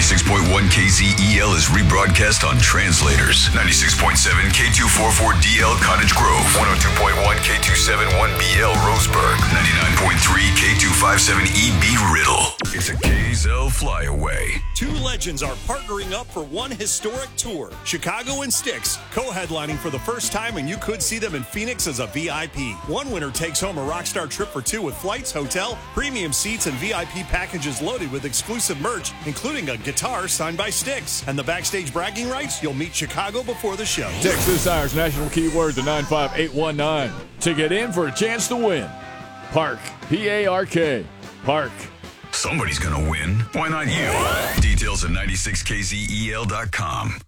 96.1 KZEL is rebroadcast on Translators. 96.7 K244DL Cottage Grove. 102.1 K271BL Roseburg. 99.3 K257EB Riddle. It's a KZEL flyaway. Two legends are partnering up for one historic tour. Chicago and Styx, co-headlining for the first time, and you could see them in Phoenix as a VIP. One winner takes home a rockstar trip for two with flights, hotel, premium seats, and VIP packages loaded with exclusive merch, including a guitar signed by Styx. And the backstage bragging rights, you'll meet Chicago before the show. Text this hour's national keyword to 95819 to get in for a chance to win. Park. P-A-R-K. Park. Somebody's gonna win. Why not you? Details at 96kzel.com.